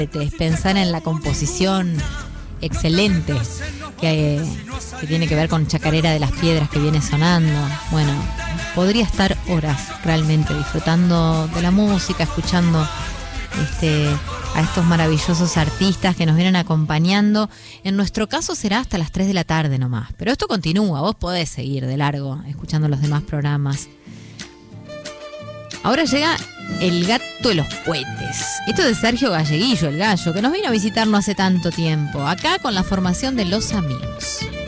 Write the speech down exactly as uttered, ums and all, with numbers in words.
Pensar en la composición excelente que, que tiene que ver con Chacarera de las Piedras que viene sonando. Bueno, podría estar horas realmente disfrutando de la música, escuchando este, a estos maravillosos artistas que nos vienen acompañando. En nuestro caso será hasta las tres de la tarde nomás, pero esto continúa, vos podés seguir de largo escuchando los demás programas. Ahora llega El Gato de los Cohetes. Esto es de Sergio Galleguillo, el gallo, que nos vino a visitar no hace tanto tiempo, acá con la formación de Los Amigos.